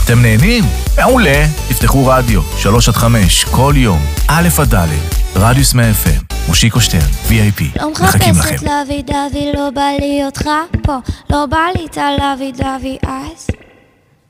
אתם נהנים? מעולה. תפתחו רדיו, 3-5, כל יום, א' עד ד', רדיוס 100 FM, מושיקו שטרן, VIP. לא מחכים לכם. מחפשת לוי דווי, לא בא לי אותך פה, לא בא לי את הלוי דווי אז